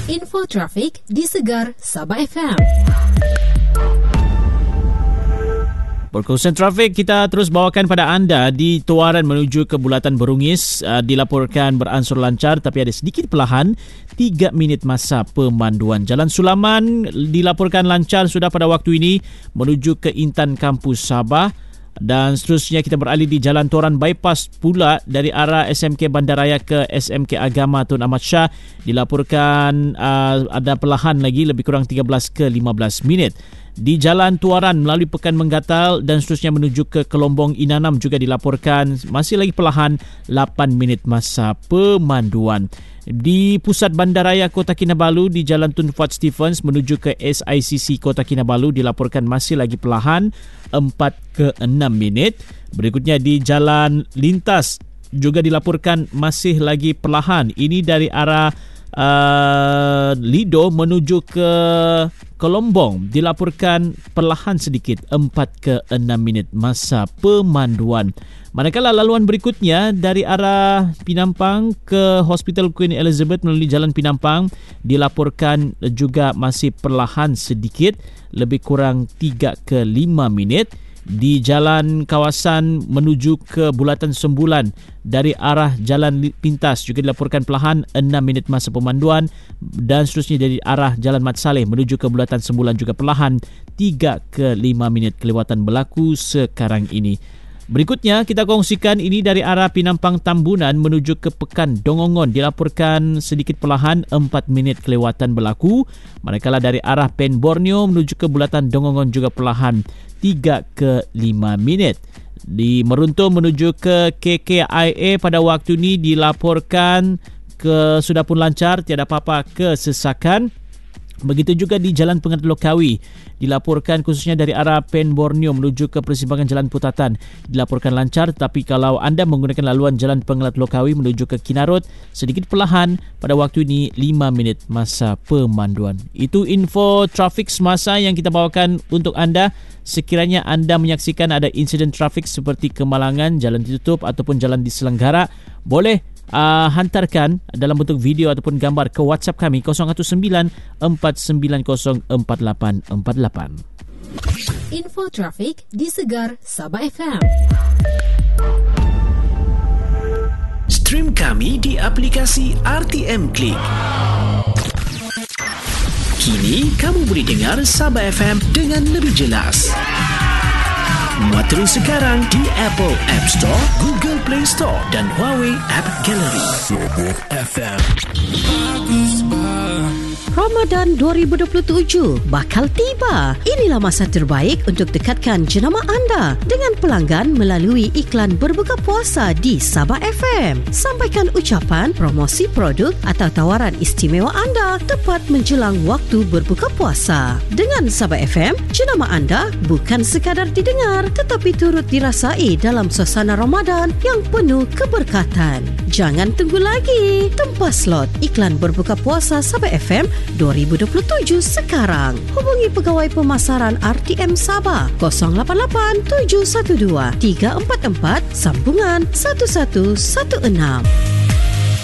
Info trafik di Segar Sabah FM. Perkongsian trafik kita terus bawakan pada anda di Tuaran menuju ke Bulatan Berungis dilaporkan beransur lancar tapi ada sedikit perlahan 3 minit masa pemanduan. Jalan Sulaman dilaporkan lancar sudah pada waktu ini menuju ke Intan Kampus Sabah. Dan seterusnya kita beralih di Jalan Toran Bypass pula dari arah SMK Bandaraya ke SMK Agama Tun Ahmad Shah dilaporkan ada perlahan lagi lebih kurang 13 ke 15 minit. Di Jalan Tuaran melalui Pekan Menggatal dan seterusnya menuju ke Kelombong Inanam juga dilaporkan masih lagi perlahan 8 minit masa pemanduan. Di pusat Bandaraya Kota Kinabalu di Jalan Tun Fuad Stephens menuju ke SICC Kota Kinabalu dilaporkan masih lagi perlahan 4 ke 6 minit. Berikutnya di Jalan Lintas juga dilaporkan masih lagi perlahan. Ini dari arah Lido menuju ke Kelombong dilaporkan perlahan sedikit 4 ke 6 minit masa pemanduan. Manakala laluan berikutnya dari arah Pinampang ke Hospital Queen Elizabeth melalui Jalan Pinampang dilaporkan juga masih perlahan sedikit lebih kurang 3 ke 5 minit. Di jalan kawasan menuju ke Bulatan Sembulan dari arah Jalan Pintas juga dilaporkan perlahan 6 minit masa pemanduan dan seterusnya dari arah Jalan Mat Saleh menuju ke Bulatan Sembulan juga perlahan 3 ke 5 minit kelewatan berlaku sekarang ini. Berikutnya kita kongsikan ini dari arah Pinampang Tambunan menuju ke Pekan Dongongon dilaporkan sedikit perlahan 4 minit kelewatan berlaku. Manakala dari arah Pen Borneo menuju ke Bulatan Dongongon juga perlahan 3 ke 5 minit. Di Meruntuh menuju ke KKIA pada waktu ini dilaporkan sudah pun lancar, tiada apa-apa kesesakan. Begitu juga di Jalan Pengantin Lokawi dilaporkan khususnya dari arah Pen Borneo menuju ke persimpangan Jalan Putatan dilaporkan lancar, tapi kalau anda menggunakan laluan Jalan Pengantin Lokawi menuju ke Kinarut sedikit perlahan pada waktu ini 5 minit masa pemanduan. Itu info trafik semasa yang kita bawakan untuk anda. Sekiranya anda menyaksikan ada insiden trafik seperti kemalangan, jalan ditutup ataupun jalan diselenggara, boleh hantarkan dalam bentuk video ataupun gambar ke WhatsApp kami 019-490-4848. Info trafik di Segar Sabah FM. Stream kami di aplikasi RTM Klik. Kini kamu boleh dengar Sabah FM dengan lebih jelas. Muat terus sekarang di Apple App Store, Google Play Store dan Huawei App Gallery. Sabah FM. Ramadan 2027 bakal tiba. Inilah masa terbaik untuk dekatkan jenama anda dengan pelanggan melalui iklan berbuka puasa di Sabah FM. Sampaikan ucapan, promosi produk atau tawaran istimewa anda tepat menjelang waktu berbuka puasa. Dengan Sabah FM, jenama anda bukan sekadar didengar tetapi turut dirasai dalam suasana Ramadan yang penuh keberkatan. Jangan tunggu lagi. Tempah slot iklan berbuka puasa Sabah FM 2027 sekarang. Hubungi Pegawai Pemasaran RTM Sabah 088 712 344 sambungan 1116.